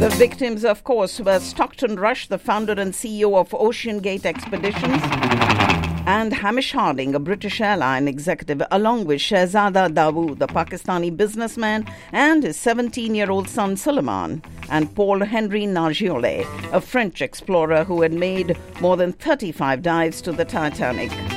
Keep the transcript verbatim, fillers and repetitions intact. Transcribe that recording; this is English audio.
The victims, of course, were Stockton Rush, the founder and C E O of Ocean Gate Expeditions, and Hamish Harding, a British airline executive, along with Shehzada Dawood, the Pakistani businessman, and his seventeen-year-old son Suleiman, and Paul-Henri Nargeolet, a French explorer who had made more than thirty-five dives to the Titanic.